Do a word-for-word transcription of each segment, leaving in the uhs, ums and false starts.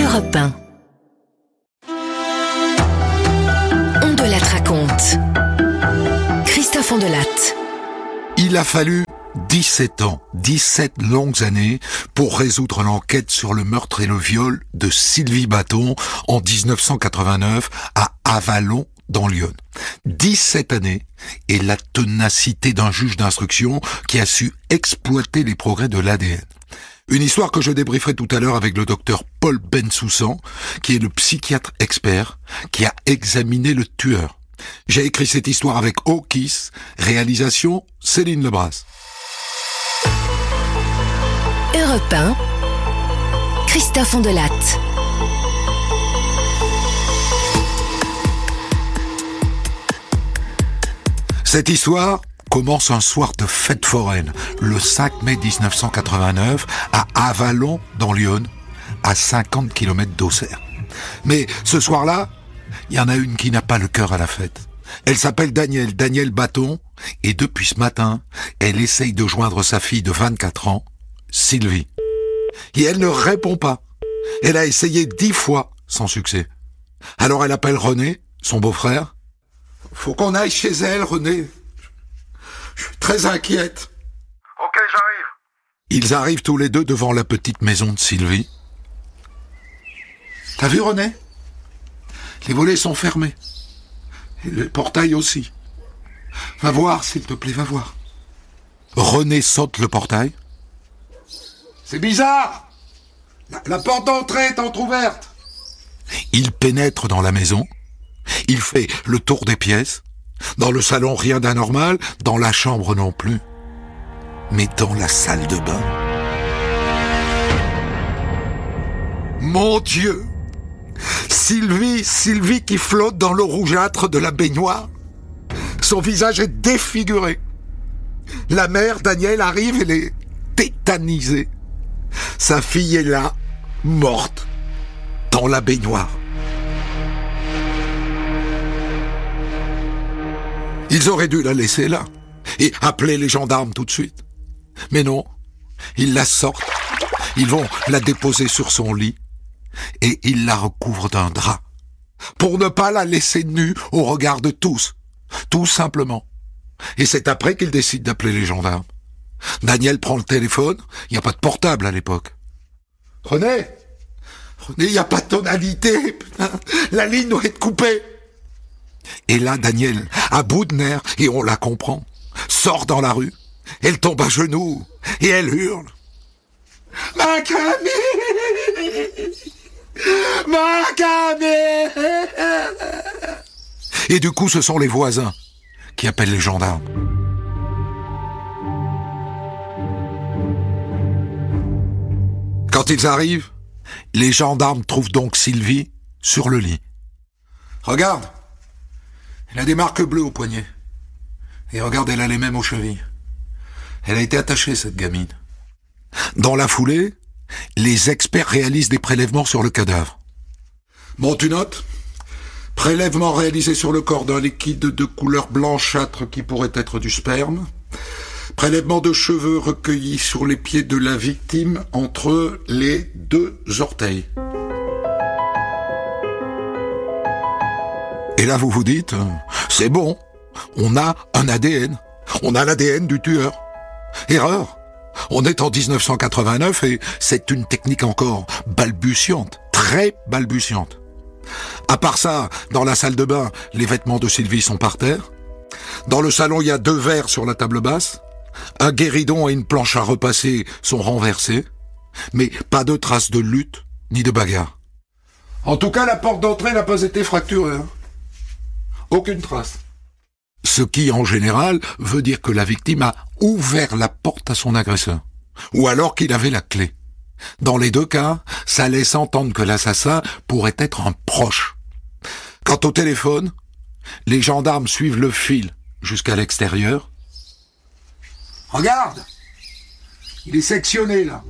Europe un. On de la raconte. Christophe Ondelatte. Il a fallu dix-sept ans, dix-sept longues années pour résoudre l'enquête sur le meurtre et le viol de Sylvie Bâton en dix-neuf cent quatre-vingt-neuf à Avallon dans l'Yonne. dix-sept années et la ténacité d'un juge d'instruction qui a su exploiter les progrès de l'A D N. Une histoire que je débrieferai tout à l'heure avec le docteur Paul Bensoussan, qui est le psychiatre expert qui a examiné le tueur. J'ai écrit cette histoire avec Okis, réalisation Céline Lebras. Europe un, Christophe Ondelatte. Cette histoire commence un soir de fête foraine, le cinq mai dix-neuf cent quatre-vingt-neuf, à Avallon, dans l'Yonne, à cinquante kilomètres d'Auxerre. Mais ce soir-là, il y en a une qui n'a pas le cœur à la fête. Elle s'appelle Danielle, Danielle Bâton, et depuis ce matin, elle essaye de joindre sa fille de vingt-quatre ans, Sylvie. Et elle ne répond pas. Elle a essayé dix fois, sans succès. Alors elle appelle René, son beau-frère. « Faut qu'on aille chez elle, René. Je suis très inquiète. »« Ok, j'arrive. » Ils arrivent tous les deux devant la petite maison de Sylvie. « T'as vu, René ? Les volets sont fermés. Et le portail aussi. Va voir, s'il te plaît, va voir. » René saute le portail. « C'est bizarre. La, la porte d'entrée est entrouverte. » Il pénètre dans la maison. Il fait le tour des pièces. Dans le salon, rien d'anormal. Dans la chambre non plus. Mais dans la salle de bain... Mon Dieu! Sylvie, Sylvie qui flotte dans l'eau rougeâtre de la baignoire. Son visage est défiguré. La mère, Danielle, arrive, elle est tétanisée. Sa fille est là, morte, dans la baignoire. Ils auraient dû la laisser là et appeler les gendarmes tout de suite. Mais non, ils la sortent, ils vont la déposer sur son lit et ils la recouvrent d'un drap pour ne pas la laisser nue au regard de tous, tout simplement. Et c'est après qu'ils décident d'appeler les gendarmes. Daniel prend le téléphone, il n'y a pas de portable à l'époque. « René, René, il n'y a pas de tonalité, putain, la ligne doit être coupée. » Et là, Danielle, à bout de nerfs, et on la comprend, sort dans la rue, elle tombe à genoux, et elle hurle. « Ma Camille! Ma Camille !» Et du coup, ce sont les voisins qui appellent les gendarmes. Quand ils arrivent, les gendarmes trouvent donc Sylvie sur le lit. « Regarde, elle a des marques bleues au poignet. Et regarde, elle a les mêmes aux chevilles. Elle a été attachée, cette gamine. » Dans la foulée, les experts réalisent des prélèvements sur le cadavre. Bon, tu notes ? Prélèvement réalisé sur le corps d'un liquide de couleur blanchâtre qui pourrait être du sperme. Prélèvement de cheveux recueillis sur les pieds de la victime entre les deux orteils. Et là, vous vous dites, c'est bon, on a un A D N, on a l'A D N du tueur. Erreur, on est en dix-neuf cent quatre-vingt-neuf et c'est une technique encore balbutiante, très balbutiante. À part ça, dans la salle de bain, les vêtements de Sylvie sont par terre. Dans le salon, il y a deux verres sur la table basse. Un guéridon et une planche à repasser sont renversés. Mais pas de traces de lutte ni de bagarre. En tout cas, la porte d'entrée n'a pas été fracturée. Hein. Aucune trace. Ce qui, en général, veut dire que la victime a ouvert la porte à son agresseur. Ou alors qu'il avait la clé. Dans les deux cas, ça laisse entendre que l'assassin pourrait être un proche. Quant au téléphone, les gendarmes suivent le fil jusqu'à l'extérieur. Regarde! Il est sectionné, là.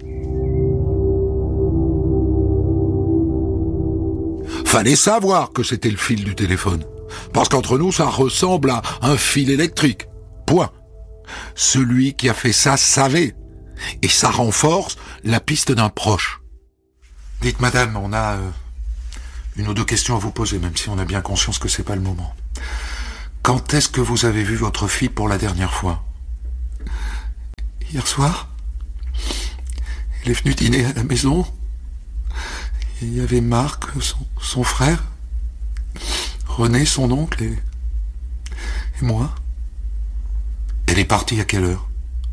Fallait savoir que c'était le fil du téléphone. Parce qu'entre nous, ça ressemble à un fil électrique. Point. Celui qui a fait ça savait. Et ça renforce la piste d'un proche. Dites madame, on a euh, une ou deux questions à vous poser, même si on a bien conscience que c'est pas le moment. Quand est-ce que vous avez vu votre fille pour la dernière fois? Hier soir. Elle est venue dîner à la maison. Il y avait Marc, son, son frère, René, son oncle, et, et moi. Elle est partie à quelle heure?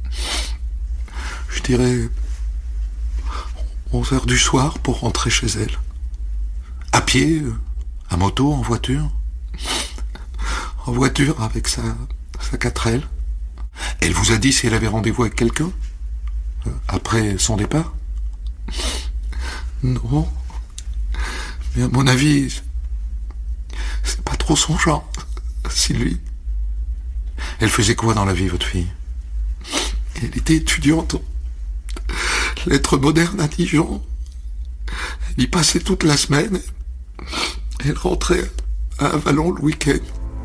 Je dirais onze heures du soir pour rentrer chez elle. À pied, à moto, en voiture. En voiture avec sa, sa quatre L. Elle vous a dit si elle avait rendez-vous avec quelqu'un après son départ? Non. Mais à mon avis, c'est pas trop son genre, Sylvie. Elle faisait quoi dans la vie, votre fille? Elle était étudiante en lettres modernes à Dijon. Elle y passait toute la semaine. Elle rentrait à Avallon le week-end.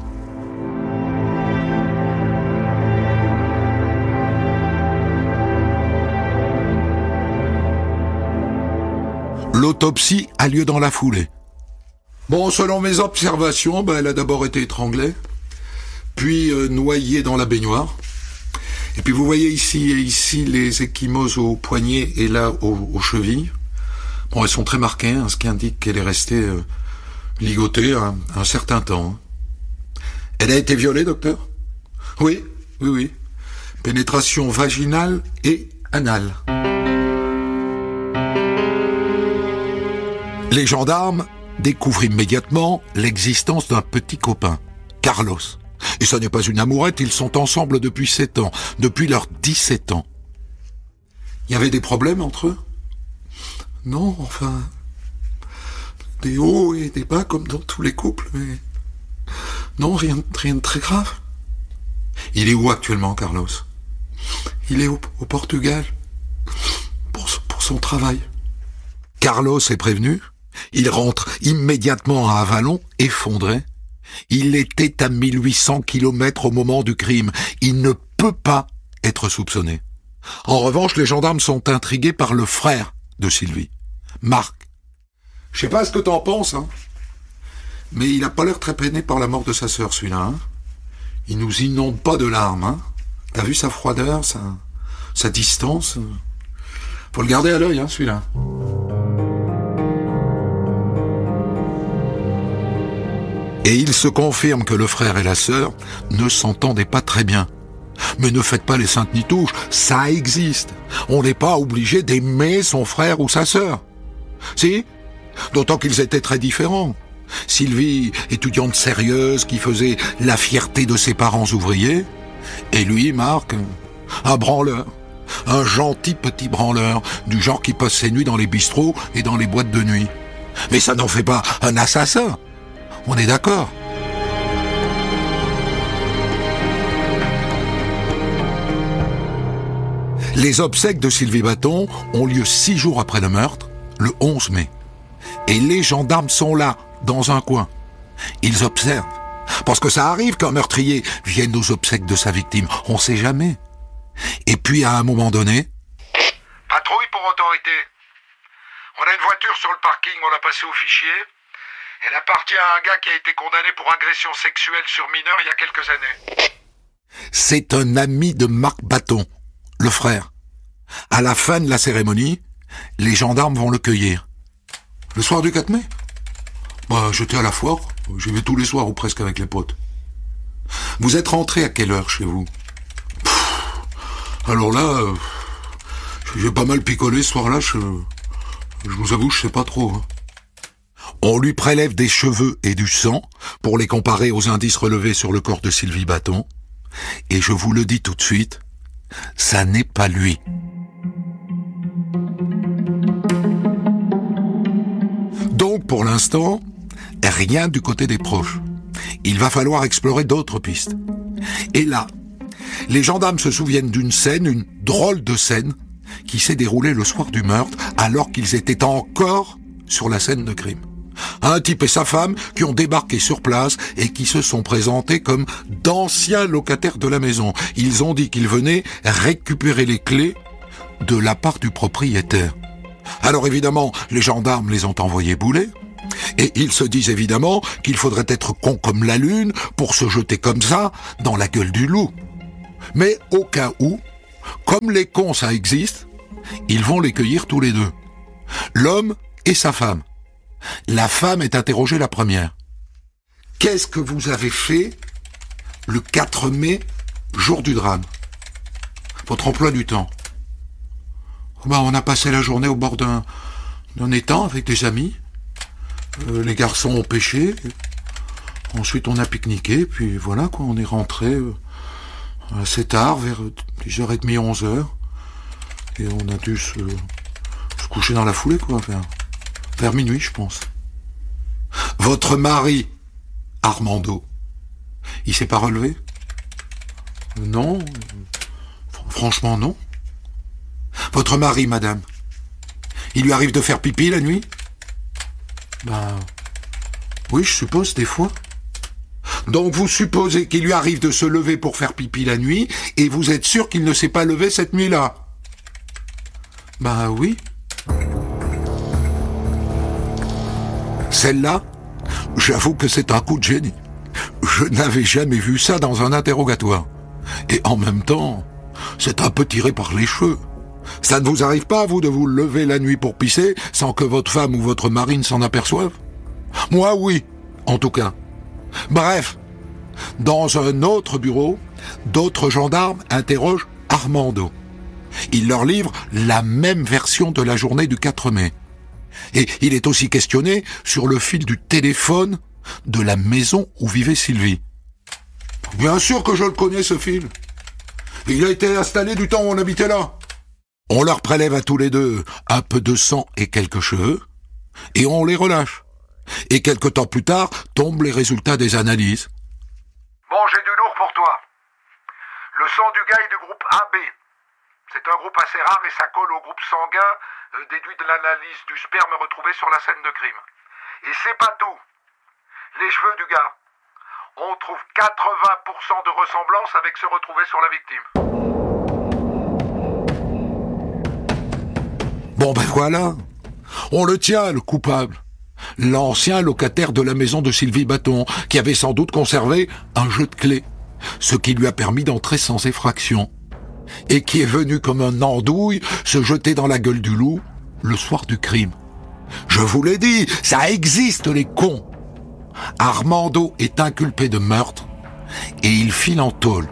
L'autopsie a lieu dans la foulée. Bon, selon mes observations, ben, elle a d'abord été étranglée, puis euh, noyée dans la baignoire. Et puis vous voyez ici et ici les ecchymoses aux poignets et là aux, aux chevilles. Bon, elles sont très marquées, hein, ce qui indique qu'elle est restée euh, ligotée un, un certain temps. Elle a été violée, docteur? Oui, oui, oui. Pénétration vaginale et anale. Les gendarmes découvrent immédiatement l'existence d'un petit copain, Carlos. Et ça n'est pas une amourette, ils sont ensemble depuis sept ans, depuis leurs dix-sept ans. Il y avait des problèmes entre eux? Non, enfin, des hauts et des bas comme dans tous les couples, mais non, rien, rien de très grave. Il est où actuellement, Carlos? Il est au, au Portugal, pour, pour son travail. Carlos est prévenu. Il rentre immédiatement à Avallon, effondré. Il était à mille huit cents kilomètres au moment du crime. Il ne peut pas être soupçonné. En revanche, les gendarmes sont intrigués par le frère de Sylvie, Marc. Je sais pas ce que t'en penses, hein, mais il a pas l'air très peiné par la mort de sa sœur, celui-là. Hein. Il nous inonde pas de larmes. Hein. T'as vu sa froideur, sa, sa distance? Faut le garder à l'œil, hein, celui-là. Et il se confirme que le frère et la sœur ne s'entendaient pas très bien. Mais ne faites pas les saintes nitouches, ça existe. On n'est pas obligé d'aimer son frère ou sa sœur. Si, d'autant qu'ils étaient très différents. Sylvie, étudiante sérieuse qui faisait la fierté de ses parents ouvriers, et lui, Marc, un branleur. Un gentil petit branleur, du genre qui passe ses nuits dans les bistrots et dans les boîtes de nuit. Mais ça n'en fait pas un assassin. On est d'accord. Les obsèques de Sylvie Baton ont lieu six jours après le meurtre, le onze mai. Et les gendarmes sont là, dans un coin. Ils observent. Parce que ça arrive qu'un meurtrier vienne aux obsèques de sa victime. On sait jamais. Et puis, à un moment donné... Patrouille pour autorité. On a une voiture sur le parking, on l'a passée au fichier. Elle appartient à un gars qui a été condamné pour agression sexuelle sur mineur il y a quelques années. C'est un ami de Marc Baton, le frère. À la fin de la cérémonie, les gendarmes vont le cueillir. Le soir du quatre mai? Bah, j'étais à la foire. J'y vais tous les soirs ou presque avec les potes. Vous êtes rentré à quelle heure chez vous? Pff, alors là, euh, j'ai pas mal picolé ce soir-là. Je, je vous avoue, je sais pas trop. Hein. On lui prélève des cheveux et du sang pour les comparer aux indices relevés sur le corps de Sylvie Baton. Et je vous le dis tout de suite, ça n'est pas lui. Donc, pour l'instant, rien du côté des proches. Il va falloir explorer d'autres pistes. Et là, les gendarmes se souviennent d'une scène, une drôle de scène, qui s'est déroulée le soir du meurtre, alors qu'ils étaient encore sur la scène de crime. Un type et sa femme qui ont débarqué sur place et qui se sont présentés comme d'anciens locataires de la maison. Ils ont dit qu'ils venaient récupérer les clés de la part du propriétaire. Alors évidemment, les gendarmes les ont envoyés bouler. Et ils se disent évidemment qu'il faudrait être con comme la lune pour se jeter comme ça dans la gueule du loup. Mais au cas où, comme les cons ça existe, ils vont les cueillir tous les deux. L'homme et sa femme. La femme est interrogée la première. Qu'est-ce que vous avez fait le quatre mai, jour du drame? Votre emploi du temps? Ben, on a passé la journée au bord d'un, d'un étang avec des amis. Euh, les garçons ont pêché. Ensuite, on a pique-niqué. Puis voilà, quoi, on est rentré euh, assez tard, vers dix heures trente, onze heures. Et on a dû se, se coucher dans la foulée, quoi, vers, vers minuit, je pense. Votre mari, Armando, il s'est pas relevé? Non. Franchement, non. Votre mari, madame, il lui arrive de faire pipi la nuit? Ben, oui, je suppose, des fois. Donc vous supposez qu'il lui arrive de se lever pour faire pipi la nuit, et vous êtes sûr qu'il ne s'est pas levé cette nuit-là? Ben oui. Celle-là, j'avoue que c'est un coup de génie. Je n'avais jamais vu ça dans un interrogatoire. Et en même temps, c'est un peu tiré par les cheveux. Ça ne vous arrive pas, vous, de vous lever la nuit pour pisser sans que votre femme ou votre mari ne s'en aperçoive? Moi, oui, en tout cas. Bref, dans un autre bureau, d'autres gendarmes interrogent Armando. Il leur livre la même version de la journée du quatre mai. Et il est aussi questionné sur le fil du téléphone de la maison où vivait Sylvie. Bien sûr que je le connais, ce fil. Il a été installé du temps où on habitait là. On leur prélève à tous les deux un peu de sang et quelques cheveux, et on les relâche. Et quelque temps plus tard, tombent les résultats des analyses. Bon, j'ai du lourd pour toi. Le sang du gars est du groupe A B. C'est un groupe assez rare et ça colle au groupe sanguin euh, déduit de l'analyse du sperme retrouvé sur la scène de crime. Et c'est pas tout. Les cheveux du gars. On trouve quatre-vingts pour cent de ressemblance avec ceux retrouvés sur la victime. Bon ben voilà, on le tient, le coupable. L'ancien locataire de la maison de Sylvie Bâton, qui avait sans doute conservé un jeu de clés, ce qui lui a permis d'entrer sans effraction, et qui est venu comme un andouille se jeter dans la gueule du loup le soir du crime. Je vous l'ai dit, ça existe les cons. Armando est inculpé de meurtre et il file en tôle.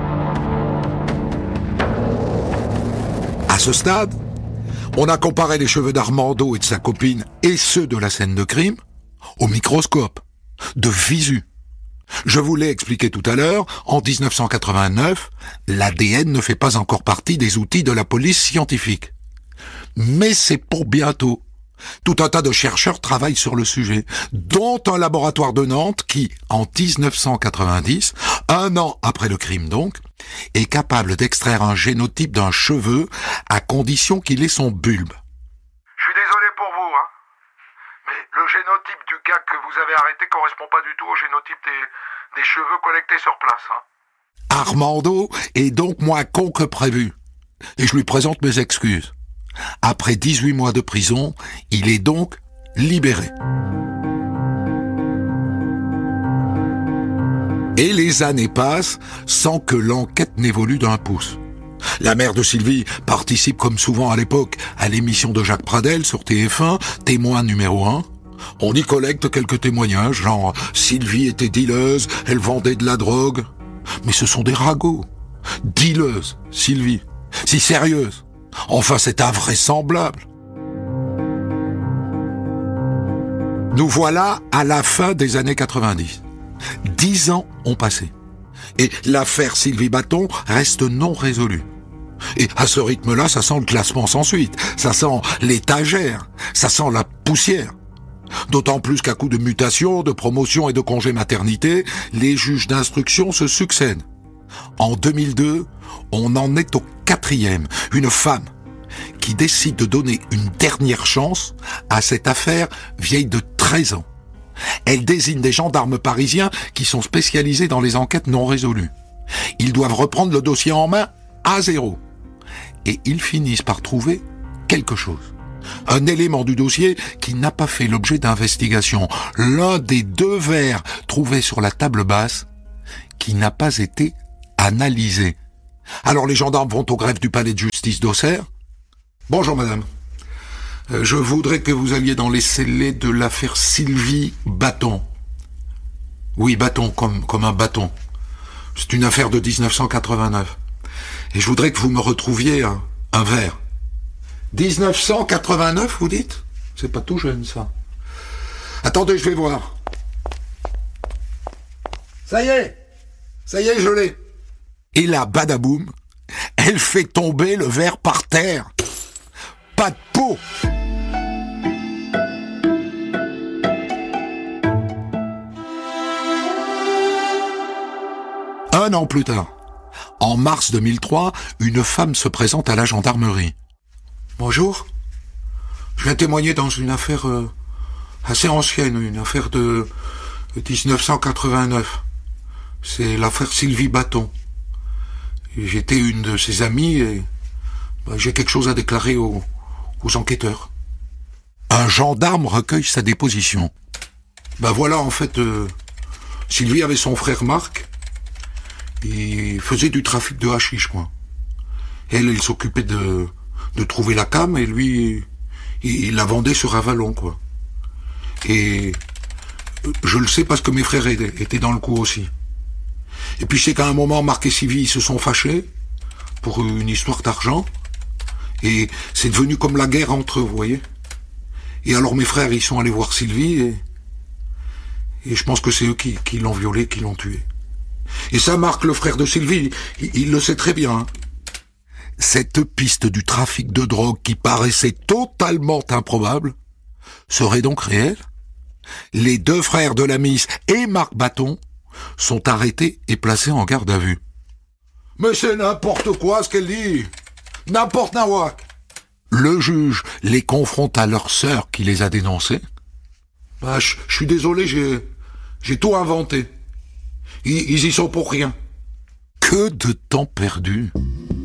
À ce stade, on a comparé les cheveux d'Armando et de sa copine et ceux de la scène de crime au microscope, de visu. Je vous l'ai expliqué tout à l'heure, en dix-neuf cent quatre-vingt-neuf, l'A D N ne fait pas encore partie des outils de la police scientifique. Mais c'est pour bientôt. Tout un tas de chercheurs travaillent sur le sujet, dont un laboratoire de Nantes qui, en dix-neuf cent quatre-vingt-dix, un an après le crime donc, est capable d'extraire un génotype d'un cheveu à condition qu'il ait son bulbe. Je suis désolé pour vous, hein. Mais le génotype du gars que vous avez arrêté correspond pas du tout au génotype des, des cheveux collectés sur place, hein. Armando est donc moins con que prévu. Et je lui présente mes excuses. Après dix-huit mois de prison, il est donc libéré. Et les années passent sans que l'enquête n'évolue d'un pouce. La mère de Sylvie participe comme souvent à l'époque à l'émission de Jacques Pradel sur T F un, témoin numéro un. On y collecte quelques témoignages, genre Sylvie était dealeuse, elle vendait de la drogue. Mais ce sont des ragots. Dealeuse, Sylvie, si sérieuse. Enfin, c'est invraisemblable. Nous voilà à la fin des années quatre-vingt-dix. Dix ans ont passé. Et l'affaire Sylvie Bâton reste non résolue. Et à ce rythme-là, ça sent le classement sans suite. Ça sent l'étagère. Ça sent la poussière. D'autant plus qu'à coup de mutation, de promotion et de congé maternité, les juges d'instruction se succèdent. En deux mille deux, on en est au quatrième. Une femme qui décide de donner une dernière chance à cette affaire vieille de treize ans. Elle désigne des gendarmes parisiens qui sont spécialisés dans les enquêtes non résolues. Ils doivent reprendre le dossier en main à zéro. Et ils finissent par trouver quelque chose. Un élément du dossier qui n'a pas fait l'objet d'investigation. L'un des deux verres trouvés sur la table basse qui n'a pas été analysé. Alors les gendarmes vont au greffe du palais de justice d'Auxerre. Bonjour madame. Euh, je voudrais que vous alliez dans les scellés de l'affaire Sylvie Bâton. Oui, Bâton, comme, comme un bâton. C'est une affaire de dix-neuf cent quatre-vingt-neuf. Et je voudrais que vous me retrouviez un, un verre. dix-neuf cent quatre-vingt-neuf, vous dites? C'est pas tout jeune, ça. Attendez, je vais voir. Ça y est. Ça y est, je l'ai. Et là, badaboum, elle fait tomber le verre par terre. Pas de peau. Un an plus tard, en mars deux mille trois, une femme se présente à la gendarmerie. Bonjour, je viens témoigner dans une affaire euh, assez ancienne, une affaire de dix-neuf cent quatre-vingt-neuf. C'est l'affaire Sylvie Bâton. Et j'étais une de ses amies et bah, j'ai quelque chose à déclarer aux, aux enquêteurs. Un gendarme recueille sa déposition. Ben voilà, en fait, euh, Sylvie avait son frère Marc. Il faisait du trafic de hashish, quoi. Elle, elle s'occupait de, de trouver la cam et lui, il, il la vendait sur Avalon, quoi. Et je le sais parce que mes frères étaient dans le coup aussi. Et puis je sais qu'à un moment, Marc et Sylvie se sont fâchés pour une histoire d'argent. Et c'est devenu comme la guerre entre eux, vous voyez. Et alors mes frères, ils sont allés voir Sylvie et, et je pense que c'est eux qui, qui l'ont violée, qui l'ont tuée. Et ça, Marc, le frère de Sylvie, il, il le sait très bien. Hein. Cette piste du trafic de drogue qui paraissait totalement improbable serait donc réelle. Les deux frères de la Miss et Marc Bâton sont arrêtés et placés en garde à vue. Mais c'est n'importe quoi ce qu'elle dit. N'importe nawak. Le juge les confronte à leur sœur qui les a dénoncés. Bah, je suis désolé, j'ai j'ai tout inventé. Ils, ils y sont pour rien. Que de temps perdu.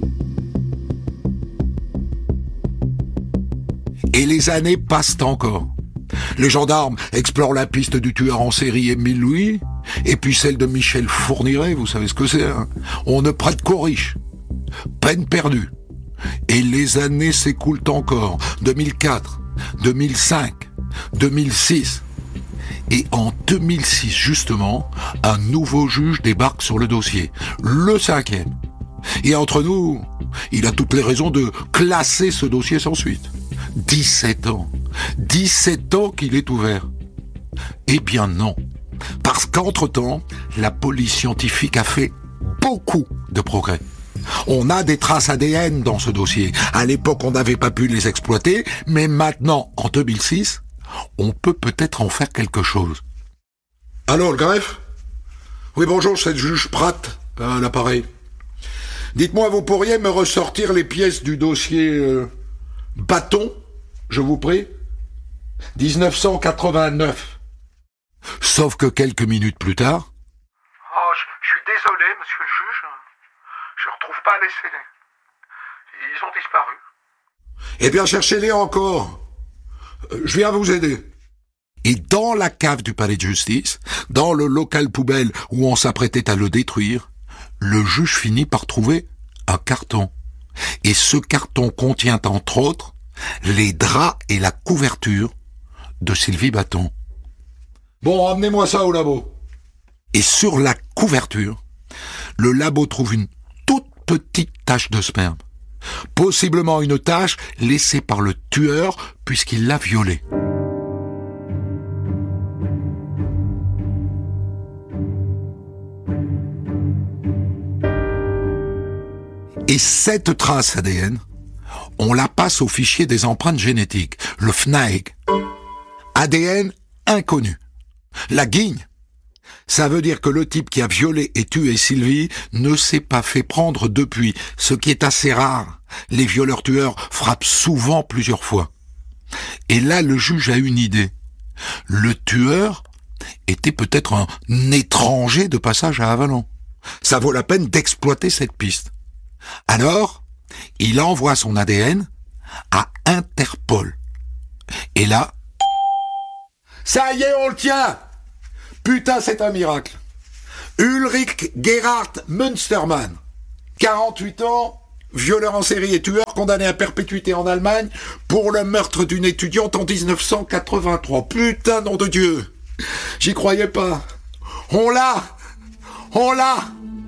Et les années passent encore. Les gendarmes explorent la piste du tueur en série Émile Louis, et puis celle de Michel Fourniret, vous savez ce que c'est, hein. On ne prête qu'aux riches. Peine perdue. Et les années s'écoulent encore. deux mille quatre, deux mille cinq, deux mille six... Et en deux mille six, justement, un nouveau juge débarque sur le dossier, le cinquième. Et entre nous, il a toutes les raisons de classer ce dossier sans suite. dix-sept ans. dix-sept ans qu'il est ouvert. Eh bien non. Parce qu'entre-temps, la police scientifique a fait beaucoup de progrès. On a des traces A D N dans ce dossier. À l'époque, on n'avait pas pu les exploiter, mais maintenant, en deux mille six... on peut peut-être en faire quelque chose. Allô, le greffe? Oui, bonjour, c'est le juge Pratt, à l'appareil. Dites-moi, vous pourriez me ressortir les pièces du dossier euh, Bâton, je vous prie? dix-neuf cent quatre-vingt-neuf. Sauf que quelques minutes plus tard... Oh, je, je suis désolé, monsieur le juge. Je retrouve pas les scellés. Ils ont disparu. Eh bien, cherchez-les encore. Je viens vous aider. Et dans la cave du palais de justice, dans le local poubelle où on s'apprêtait à le détruire, le juge finit par trouver un carton. Et ce carton contient entre autres les draps et la couverture de Sylvie Bâton. Bon, amenez-moi ça au labo. Et sur la couverture, le labo trouve une toute petite tache de sperme. Possiblement une tache laissée par le tueur puisqu'il l'a violée. Et cette trace A D N, on la passe au fichier des empreintes génétiques, le F N A E G. A D N inconnu. La guigne. Ça veut dire que le type qui a violé et tué Sylvie ne s'est pas fait prendre depuis, ce qui est assez rare. Les violeurs-tueurs frappent souvent plusieurs fois. Et là, le juge a une idée. Le tueur était peut-être un étranger de passage à Avalon. Ça vaut la peine d'exploiter cette piste. Alors, il envoie son A D N à Interpol. Et là, ça y est, on le tient! Putain, c'est un miracle. Ulrich Gerhard Münstermann, quarante-huit ans, violeur en série et tueur, condamné à perpétuité en Allemagne pour le meurtre d'une étudiante en dix-neuf cent quatre-vingt-trois. Putain, nom de Dieu! J'y croyais pas. On l'a! On l'a!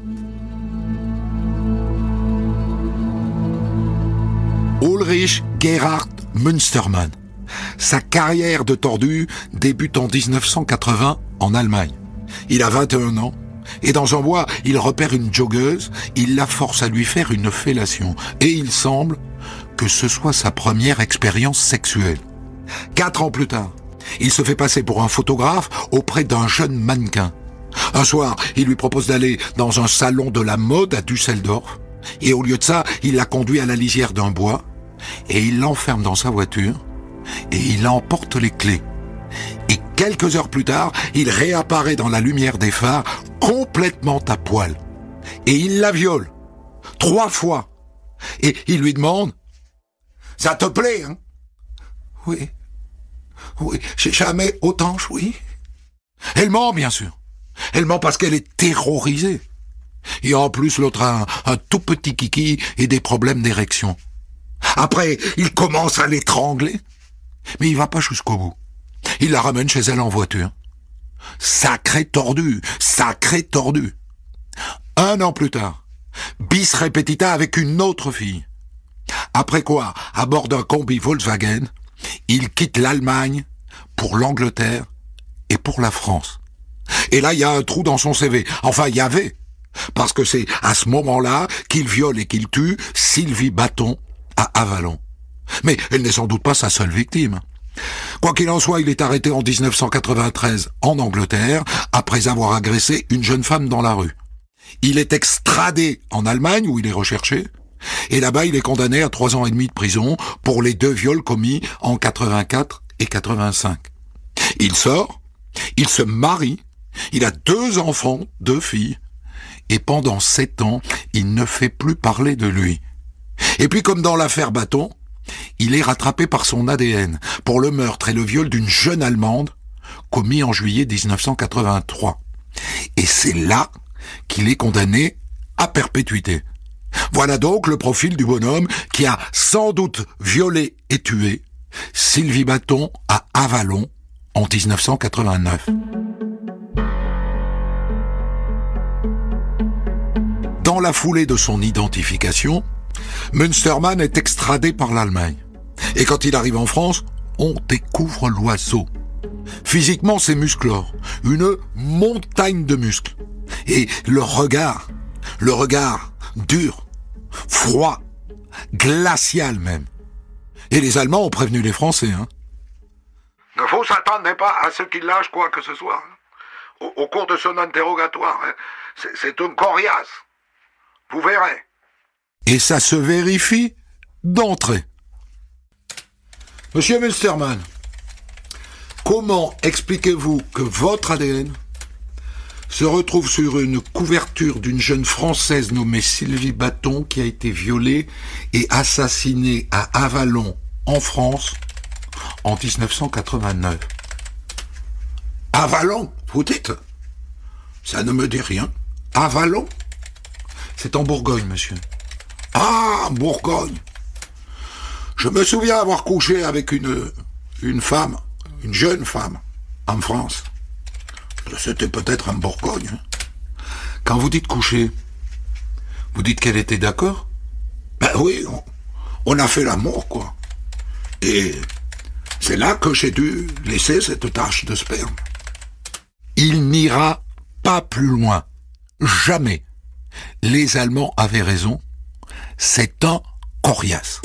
Ulrich Gerhard Münstermann. Sa carrière de tordu débute en dix-neuf cent quatre-vingts en Allemagne. Il a vingt et un ans et dans un bois, il repère une joggeuse, il la force à lui faire une fellation et il semble que ce soit sa première expérience sexuelle. Quatre ans plus tard, il se fait passer pour un photographe auprès d'un jeune mannequin. Un soir, il lui propose d'aller dans un salon de la mode à Düsseldorf et au lieu de ça, il la conduit à la lisière d'un bois et il l'enferme dans sa voiture et il emporte les clés. Et quelques heures plus tard, il réapparaît dans la lumière des phares, complètement à poil. Et il la viole. Trois fois. Et il lui demande « Ça te plaît, hein ?»« Oui. Oui, j'ai jamais autant joui. » Elle ment, bien sûr. Elle ment parce qu'elle est terrorisée. Et en plus, l'autre a un, un tout petit kiki et des problèmes d'érection. Après, il commence à l'étrangler. Mais il va pas jusqu'au bout. Il la ramène chez elle en voiture. Sacré tordu, sacré tordu. Un an plus tard, bis repetita avec une autre fille. Après quoi, à bord d'un combi Volkswagen, il quitte l'Allemagne pour l'Angleterre et pour la France. Et là, il y a un trou dans son C V. Enfin, il y avait. Parce que c'est à ce moment-là qu'il viole et qu'il tue Sylvie Bâton à Avallon. Mais elle n'est sans doute pas sa seule victime. Quoi qu'il en soit, il est arrêté en dix-neuf cent quatre-vingt-treize en Angleterre après avoir agressé une jeune femme dans la rue. Il est extradé en Allemagne où il est recherché et là-bas il est condamné à trois ans et demi de prison pour les deux viols commis en quatre-vingt-quatre et quatre-vingt-cinq. Il sort, il se marie, il a deux enfants, deux filles et pendant sept ans, il ne fait plus parler de lui. Et puis comme dans l'affaire Bâton, il est rattrapé par son A D N pour le meurtre et le viol d'une jeune Allemande commis en juillet dix-neuf cent quatre-vingt-trois. Et c'est là qu'il est condamné à perpétuité. Voilà donc le profil du bonhomme qui a sans doute violé et tué Sylvie Bâton à Avallon en dix-neuf cent quatre-vingt-neuf. Dans la foulée de son identification, Münstermann est extradé par l'Allemagne. Et quand il arrive en France, on découvre l'oiseau. Physiquement, c'est musclore, une montagne de muscles. Et le regard, le regard dur, froid, glacial même. Et les Allemands ont prévenu les Français. Hein. Ne vous attendez pas à ce qu'il lâche quoi que ce soit. Au, au cours de son interrogatoire, hein. c'est, c'est un coriace. Vous verrez. Et ça se vérifie d'entrée. Monsieur Münstermann, comment expliquez-vous que votre A D N se retrouve sur une couverture d'une jeune Française nommée Sylvie Bâton qui a été violée et assassinée à Avallon, en France, en dix-neuf cent quatre-vingt-neuf? Avallon, vous dites? Ça ne me dit rien. Avallon? C'est en Bourgogne, monsieur. Ah, Bourgogne. Je me souviens avoir couché avec une, une femme, une jeune femme, en France. C'était peut-être en Bourgogne. Hein. Quand vous dites coucher, vous dites qu'elle était d'accord? Ben oui, on, on a fait l'amour, quoi. Et c'est là que j'ai dû laisser cette tache de sperme. Il n'ira pas plus loin. Jamais. Les Allemands avaient raison. C'est un coriace.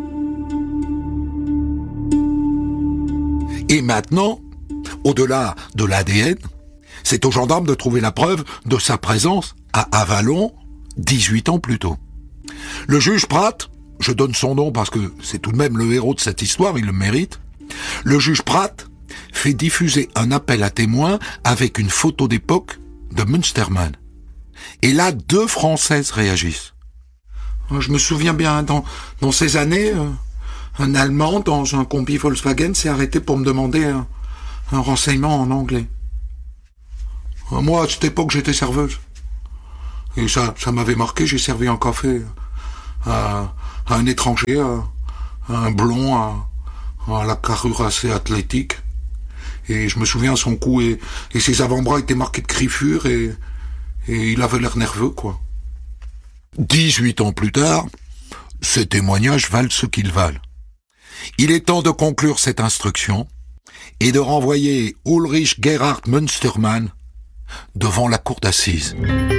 Et maintenant, au-delà de l'A D N, c'est aux gendarmes de trouver la preuve de sa présence à Avallon dix-huit ans plus tôt. Le juge Pratt, je donne son nom parce que c'est tout de même le héros de cette histoire, il le mérite, le juge Pratt fait diffuser un appel à témoins avec une photo d'époque de Münstermann. Et là, deux Françaises réagissent. Je me souviens bien, dans, dans ces années, euh, Un Allemand dans un combi Volkswagen s'est arrêté pour me demander un, un renseignement en anglais. Moi, à cette époque, j'étais serveuse. Et ça, ça m'avait marqué, j'ai servi un café à, à un étranger, à, à un blond, à, à la carrure assez athlétique. Et je me souviens, son cou et, et ses avant-bras étaient marqués de griffures et, et il avait l'air nerveux, quoi. dix-huit ans plus tard, ces témoignages valent ce qu'ils valent. Il est temps de conclure cette instruction et de renvoyer Ulrich Gerhard Münstermann devant la cour d'assises.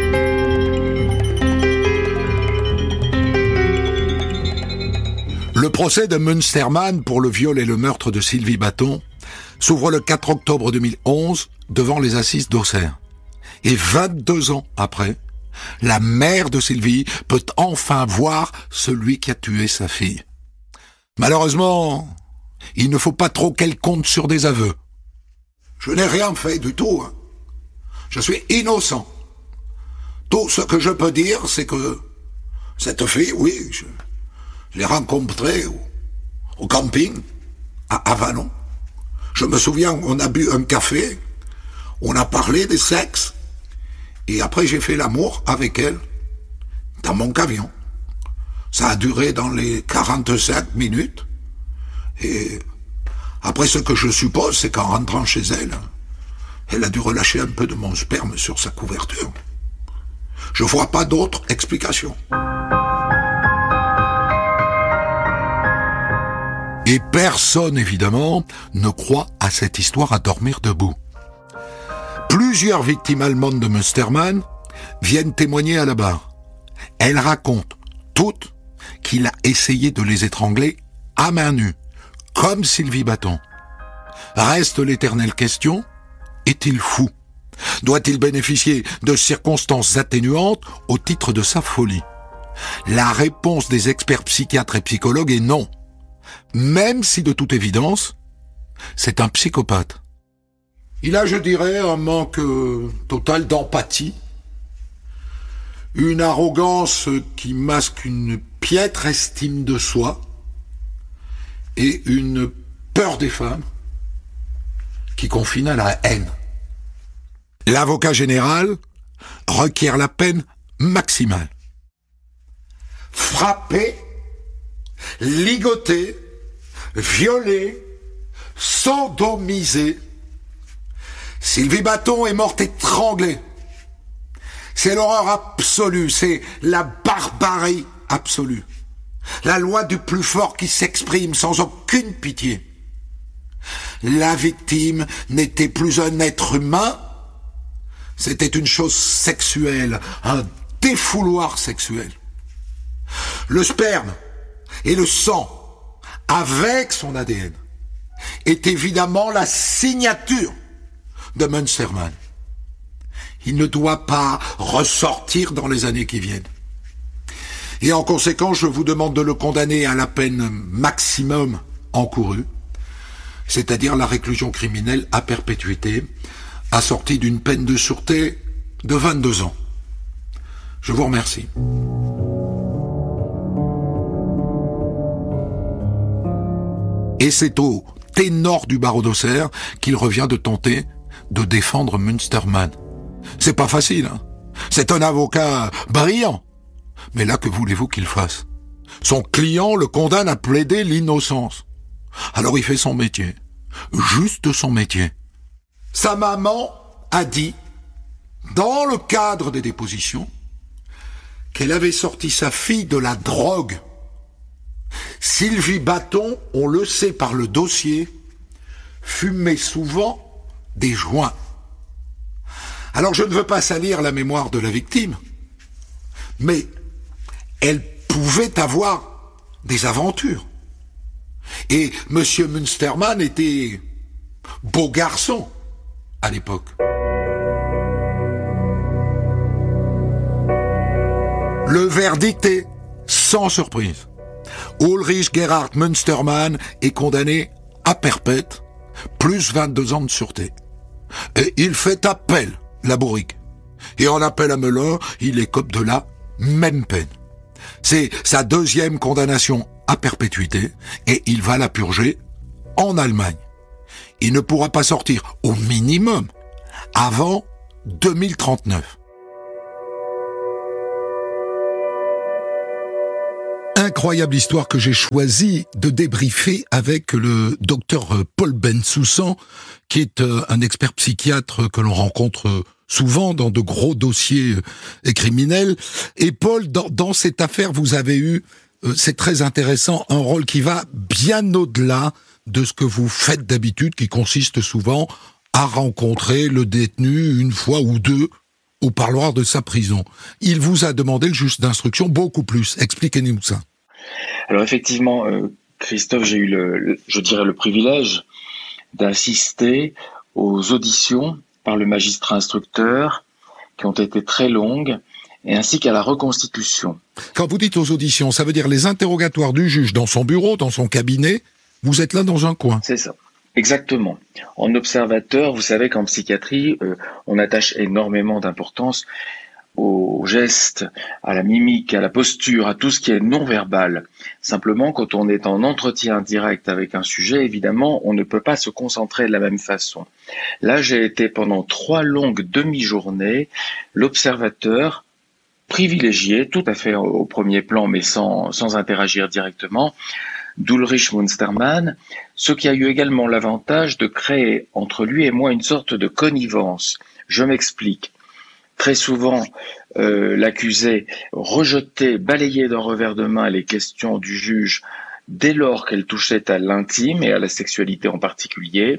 Le procès de Münstermann pour le viol et le meurtre de Sylvie Baton s'ouvre le quatre octobre deux mille onze devant les assises d'Auxerre. Et vingt-deux ans après, la mère de Sylvie peut enfin voir celui qui a tué sa fille. Malheureusement, il ne faut pas trop qu'elle compte sur des aveux. Je n'ai rien fait du tout. Hein. Je suis innocent. Tout ce que je peux dire, c'est que cette fille, oui, je, je l'ai rencontrée au, au camping, à Avallon. Je me souviens, on a bu un café, on a parlé de sexe, et après j'ai fait l'amour avec elle, dans mon camion. Ça a duré dans les quarante-cinq minutes, et après ce que je suppose, c'est qu'en rentrant chez elle, elle a dû relâcher un peu de mon sperme sur sa couverture. Je vois pas d'autre explication. Et personne, évidemment, ne croit à cette histoire à dormir debout. Plusieurs victimes allemandes de Münstermann viennent témoigner à la barre. Elles racontent toutes qu'il a essayé de les étrangler à main nue, comme Sylvie Baton. Reste l'éternelle question, est-il fou? Doit-il bénéficier de circonstances atténuantes au titre de sa folie? La réponse des experts psychiatres et psychologues est non. Même si de toute évidence, c'est un psychopathe. Il a, je dirais, un manque euh, total d'empathie, une arrogance qui masque une piètre estime de soi et une peur des femmes qui confine à la haine. L'avocat général requiert la peine maximale. Frappé, ligoté, violé, sodomisé. Sylvie Baton est morte étranglée. C'est l'horreur absolue, c'est la barbarie absolue. La loi du plus fort qui s'exprime sans aucune pitié. La victime n'était plus un être humain, c'était une chose sexuelle, un défouloir sexuel. Le sperme et le sang, avec son A D N, est évidemment la signature de Münstermann. Il ne doit pas ressortir dans les années qui viennent. Et en conséquence, je vous demande de le condamner à la peine maximum encourue, c'est-à-dire la réclusion criminelle à perpétuité, assortie d'une peine de sûreté de vingt-deux ans. Je vous remercie. Et c'est au ténor du barreau d'Auxerre qu'il revient de tenter de défendre Münstermann. C'est pas facile, hein. C'est un avocat brillant. Mais là, que voulez-vous qu'il fasse? Son client le condamne à plaider l'innocence. Alors il fait son métier. Juste son métier. Sa maman a dit, dans le cadre des dépositions, qu'elle avait sorti sa fille de la drogue. Sylvie Baton, on le sait par le dossier, fumait souvent des joints. Alors je ne veux pas salir la mémoire de la victime, mais elle pouvait avoir des aventures. Et Monsieur Münstermann était beau garçon à l'époque. Le verdict est sans surprise. Ulrich Gerhard Münstermann est condamné à perpète, plus vingt-deux ans de sûreté. Et il fait appel, la bourrique. Et en appel à Melun, il écope de la même peine. C'est sa deuxième condamnation à perpétuité et il va la purger en Allemagne. Il ne pourra pas sortir au minimum avant deux mille trente-neuf. Incroyable histoire que j'ai choisi de débriefer avec le docteur Paul Bensoussan, qui est un expert psychiatre que l'on rencontre souvent dans de gros dossiers criminels. Et Paul, dans, dans cette affaire, vous avez eu, c'est très intéressant, un rôle qui va bien au-delà de ce que vous faites d'habitude, qui consiste souvent à rencontrer le détenu une fois ou deux au parloir de sa prison. Il vous a demandé, le juge d'instruction, beaucoup plus. Expliquez-nous ça. Alors effectivement, euh, Christophe, j'ai eu le, le, je dirais le privilège d'assister aux auditions par le magistrat instructeur, qui ont été très longues, et ainsi qu'à la reconstitution. Quand vous dites aux auditions, ça veut dire les interrogatoires du juge dans son bureau, dans son cabinet, vous êtes là dans un coin. C'est ça. Exactement. En observateur, vous savez qu'en psychiatrie, euh, on attache énormément d'importance aux gestes, à la mimique, à la posture, à tout ce qui est non-verbal. Simplement, quand on est en entretien direct avec un sujet, évidemment, on ne peut pas se concentrer de la même façon. Là, j'ai été pendant trois longues demi-journées l'observateur privilégié, tout à fait au premier plan, mais sans, sans interagir directement, d'Ulrich Munstermann, ce qui a eu également l'avantage de créer entre lui et moi une sorte de connivence. Je m'explique. Très souvent, euh, l'accusé rejetait, balayait d'un revers de main les questions du juge dès lors qu'elles touchaient à l'intime et à la sexualité en particulier.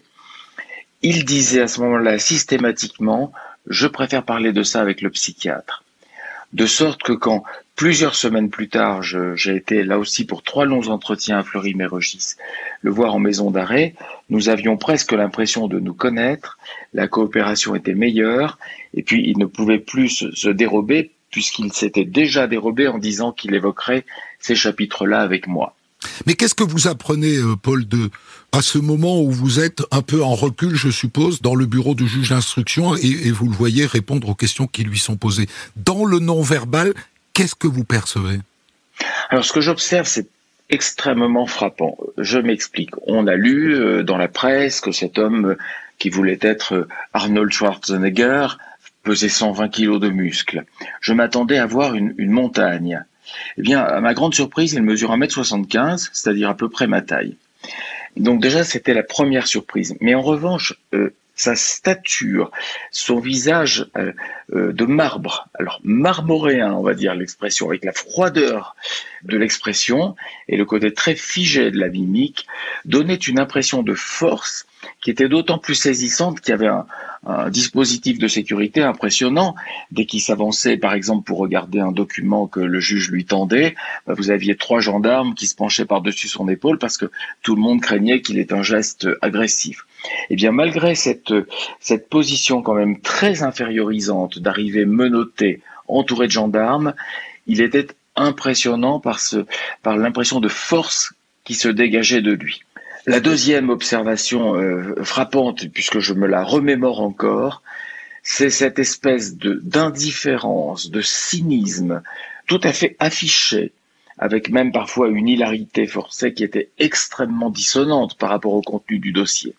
Il disait à ce moment-là systématiquement « je préfère parler de ça avec le psychiatre ». De sorte que quand, plusieurs semaines plus tard, je, j'ai été là aussi pour trois longs entretiens à Fleury-Mérogis, le voir en maison d'arrêt, nous avions presque l'impression de nous connaître, la coopération était meilleure, et puis il ne pouvait plus se, se dérober, puisqu'il s'était déjà dérobé en disant qu'il évoquerait ces chapitres-là avec moi. Mais qu'est-ce que vous apprenez, Paul, de, à ce moment où vous êtes un peu en recul, je suppose, dans le bureau du juge d'instruction, et, et vous le voyez répondre aux questions qui lui sont posées. Dans le non-verbal, qu'est-ce que vous percevez ? Alors, ce que j'observe, c'est extrêmement frappant. Je m'explique. On a lu euh, dans la presse que cet homme euh, qui voulait être Arnold Schwarzenegger pesait cent vingt kilos de muscles. Je m'attendais à voir une, une montagne. Eh bien, à ma grande surprise, il mesure un mètre soixante-quinze, c'est-à-dire à peu près ma taille. Donc déjà, c'était la première surprise. Mais en revanche, euh, sa stature, son visage euh, euh, de marbre, alors marmoréen, on va dire l'expression, avec la froideur de l'expression et le côté très figé de la mimique, donnait une impression de force qui était d'autant plus saisissante qu'il y avait un, un dispositif de sécurité impressionnant. Dès qu'il s'avançait, par exemple, pour regarder un document que le juge lui tendait, vous aviez trois gendarmes qui se penchaient par-dessus son épaule parce que tout le monde craignait qu'il ait un geste agressif. Eh bien, malgré cette, cette position quand même très infériorisante d'arriver menotté, entouré de gendarmes, il était impressionnant par, ce, par l'impression de force qui se dégageait de lui. La deuxième observation euh, frappante, puisque je me la remémore encore, c'est cette espèce de, d'indifférence, de cynisme tout à fait affiché, avec même parfois une hilarité forcée qui était extrêmement dissonante par rapport au contenu du dossier.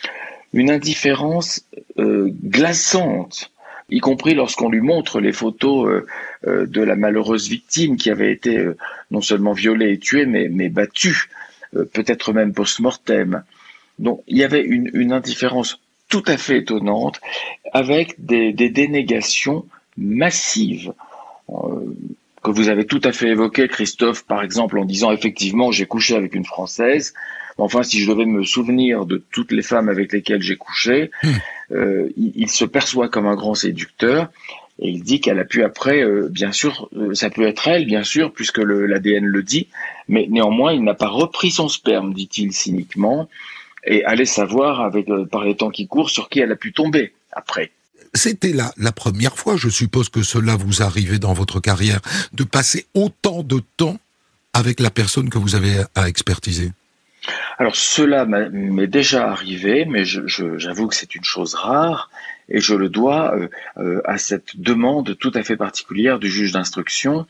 Une indifférence euh, glaçante, y compris lorsqu'on lui montre les photos euh, euh, de la malheureuse victime qui avait été euh, non seulement violée et tuée, mais, mais battue, euh, peut-être même post-mortem. Donc il y avait une, une indifférence tout à fait étonnante, avec des, des dénégations massives, euh, que vous avez tout à fait évoquées, Christophe, par exemple, en disant effectivement j'ai couché avec une Française. Enfin, si je devais me souvenir de toutes les femmes avec lesquelles j'ai couché, mmh. euh, il, il se perçoit comme un grand séducteur et il dit qu'elle a pu après, euh, bien sûr, euh, ça peut être elle, bien sûr, puisque le, l'A D N le dit, mais néanmoins, il n'a pas repris son sperme, dit-il cyniquement, et allez savoir, avec euh, par les temps qui courent, sur qui elle a pu tomber après. C'était la, la première fois, je suppose que cela vous arrivait dans votre carrière, de passer autant de temps avec la personne que vous avez à expertiser. Alors cela m'est déjà arrivé, mais je, je, j'avoue que c'est une chose rare et je le dois euh, euh, à cette demande tout à fait particulière du juge d'instruction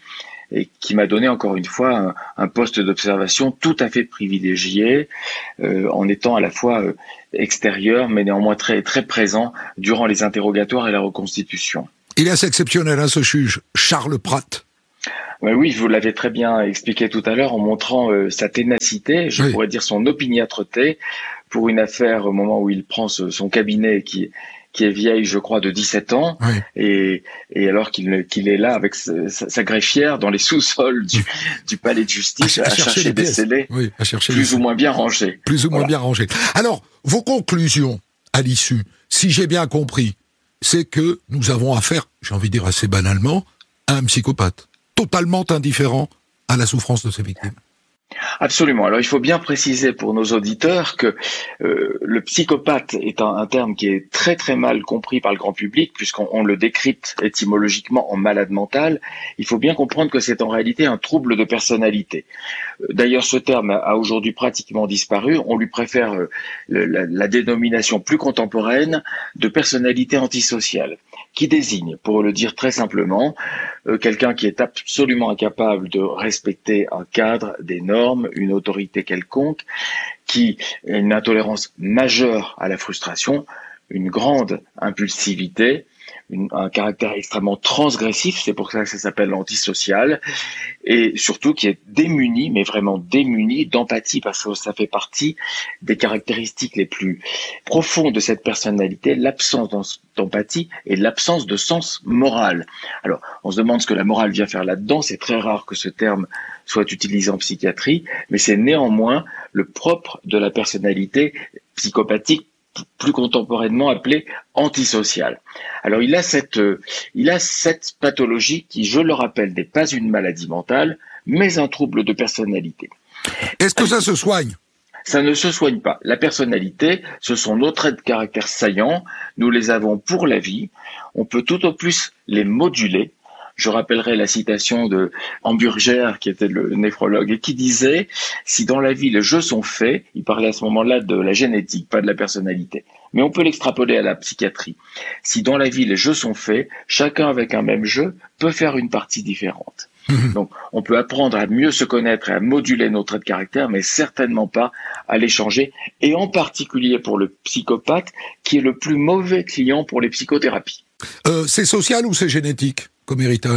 et qui m'a donné encore une fois un, un poste d'observation tout à fait privilégié, euh, en étant à la fois euh, extérieur mais néanmoins très très présent durant les interrogatoires et la reconstitution. Il est assez exceptionnel, hein, ce juge, Charles Pratt. Ouais, oui, vous l'avez très bien expliqué tout à l'heure en montrant euh, sa ténacité, je oui. pourrais dire son opiniâtreté, pour une affaire au moment où il prend ce, son cabinet qui qui est vieille, je crois, de dix-sept ans, oui. et, et alors qu'il, qu'il est là avec sa, sa greffière dans les sous-sols du, du palais de justice à, à, à chercher, chercher des scellés oui, à chercher plus ou moins bien rangés. Plus ou moins voilà. bien rangés. Alors, vos conclusions à l'issue, si j'ai bien compris, c'est que nous avons affaire, j'ai envie de dire assez banalement, à un psychopathe, totalement indifférent à la souffrance de ses victimes. Absolument. Alors il faut bien préciser pour nos auditeurs que euh, le psychopathe est un, un terme qui est très très mal compris par le grand public puisqu'on on le décrypte étymologiquement en malade mental. Il faut bien comprendre que c'est en réalité un trouble de personnalité. D'ailleurs ce terme a aujourd'hui pratiquement disparu. On lui préfère euh, le, la, la dénomination plus contemporaine de personnalité antisociale, qui désigne, pour le dire très simplement, euh, quelqu'un qui est absolument incapable de respecter un cadre, des normes, une autorité quelconque, qui a une intolérance majeure à la frustration, une grande impulsivité, une, un caractère extrêmement transgressif, c'est pour ça que ça s'appelle l'antisocial, et surtout qui est démuni, mais vraiment démuni d'empathie, parce que ça fait partie des caractéristiques les plus profondes de cette personnalité, l'absence d'empathie et l'absence de sens moral. Alors, on se demande ce que la morale vient faire là-dedans, c'est très rare que ce terme soit utilisé en psychiatrie, mais c'est néanmoins le propre de la personnalité psychopathique, plus contemporainement appelé antisocial. Alors il a cette euh, il a cette pathologie qui, je le rappelle, n'est pas une maladie mentale, mais un trouble de personnalité. Est-ce que ça se soigne ? Ça ne se soigne pas. La personnalité, ce sont nos traits de caractère saillants, nous les avons pour la vie, on peut tout au plus les moduler. Je rappellerai la citation de Hamburger, qui était le néphrologue, et qui disait « Si dans la vie les jeux sont faits », il parlait à ce moment-là de la génétique, pas de la personnalité, mais on peut l'extrapoler à la psychiatrie. « Si dans la vie les jeux sont faits, chacun avec un même jeu peut faire une partie différente. Mmh. » Donc on peut apprendre à mieux se connaître et à moduler nos traits de caractère, mais certainement pas à les changer, et en particulier pour le psychopathe, qui est le plus mauvais client pour les psychothérapies. Euh, c'est social ou c'est génétique comme héritage ?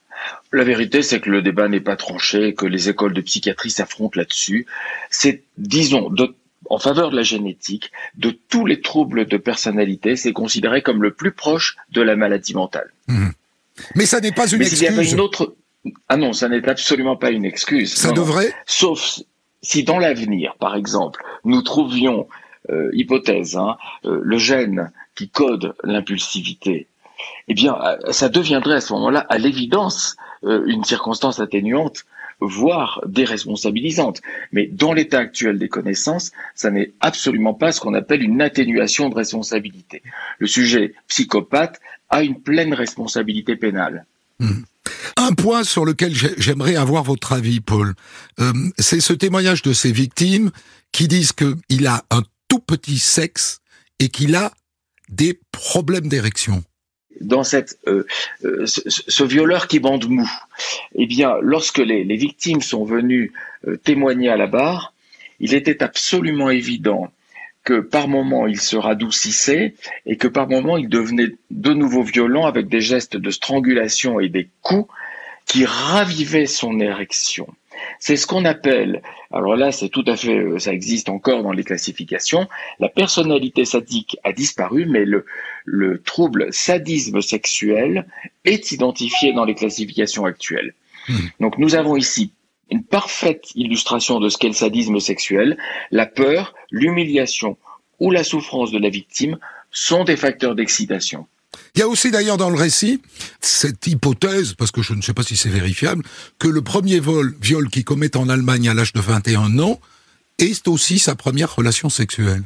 La vérité, c'est que le débat n'est pas tranché, que les écoles de psychiatrie s'affrontent là-dessus. C'est, disons, de, en faveur de la génétique, de tous les troubles de personnalité, c'est considéré comme le plus proche de la maladie mentale. Mmh. Mais ça n'est pas une Mais excuse. Il y avait une autre... Ah non, ça n'est absolument pas une excuse. Ça non, devrait. Non. Sauf si dans l'avenir, par exemple, nous trouvions, euh, hypothèse, hein, euh, le gène qui code l'impulsivité, eh bien, ça deviendrait à ce moment-là, à l'évidence, euh, une circonstance atténuante, voire déresponsabilisante. Mais dans l'état actuel des connaissances, ça n'est absolument pas ce qu'on appelle une atténuation de responsabilité. Le sujet psychopathe a une pleine responsabilité pénale. Mmh. Un point sur lequel j'aimerais avoir votre avis, Paul, euh, c'est ce témoignage de ces victimes qui disent qu'il a un tout petit sexe et qu'il a des problèmes d'érection. Dans cette, euh, euh, ce, ce violeur qui bande mou, eh bien, lorsque les, les victimes sont venues euh, témoigner à la barre, il était absolument évident que par moments il se radoucissait et que par moments il devenait de nouveau violent avec des gestes de strangulation et des coups qui ravivaient son érection. C'est ce qu'on appelle, alors là c'est tout à fait, ça existe encore dans les classifications, la personnalité sadique a disparu, mais le, le trouble sadisme sexuel est identifié dans les classifications actuelles. Mmh. Donc nous avons ici une parfaite illustration de ce qu'est le sadisme sexuel. La peur, l'humiliation ou la souffrance de la victime sont des facteurs d'excitation. Il y a aussi d'ailleurs dans le récit cette hypothèse, parce que je ne sais pas si c'est vérifiable, que le premier vol, viol qu'il commet en Allemagne à l'âge de vingt et un ans est aussi sa première relation sexuelle.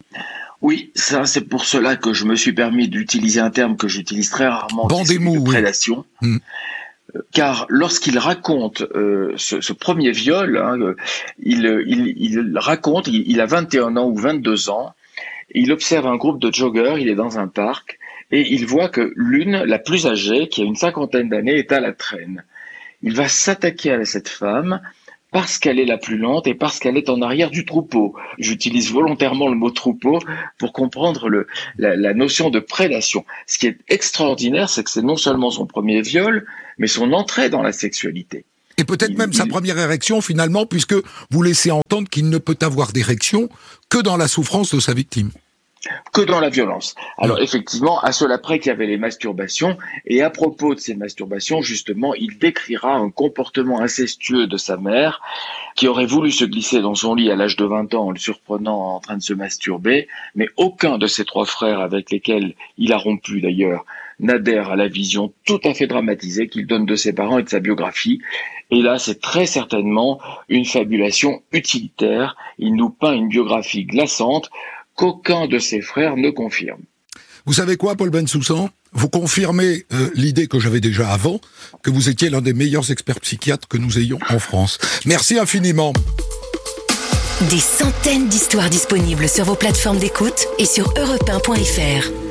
Oui, ça c'est pour cela que je me suis permis d'utiliser un terme que j'utilise très rarement, c'est celui de prédation. Oui. Hum. Car lorsqu'il raconte euh, ce, ce premier viol, hein, il, il, il raconte, il, il a vingt et un ans ou vingt-deux ans, il observe un groupe de joggeurs, il est dans un parc, et il voit que l'une, la plus âgée, qui a une cinquantaine d'années, est à la traîne. il va s'attaquer à cette femme parce qu'elle est la plus lente et parce qu'elle est en arrière du troupeau. J'utilise volontairement le mot troupeau pour comprendre le, la, la notion de prédation. Ce qui est extraordinaire, c'est que c'est non seulement son premier viol, mais son entrée dans la sexualité. Et peut-être il, même il... sa première érection, finalement, puisque vous laissez entendre qu'il ne peut avoir d'érection que dans la souffrance de sa victime. Que dans la violence. Alors effectivement, à cela près qu'il y avait les masturbations, et à propos de ces masturbations, justement, il décrira un comportement incestueux de sa mère, qui aurait voulu se glisser dans son lit à l'âge de vingt ans en le surprenant en train de se masturber, mais aucun de ses trois frères avec lesquels il a rompu d'ailleurs n'adhère à la vision tout à fait dramatisée qu'il donne de ses parents et de sa biographie. Et là, c'est très certainement une fabulation utilitaire. Il nous peint une biographie glaçante qu'aucun de ses frères ne confirme. Vous savez quoi, Paul Bensoussan ? Vous confirmez euh, l'idée que j'avais déjà avant, que vous étiez l'un des meilleurs experts psychiatres que nous ayons en France. Merci infiniment. Des centaines d'histoires disponibles sur vos plateformes d'écoute et sur europe un point f r.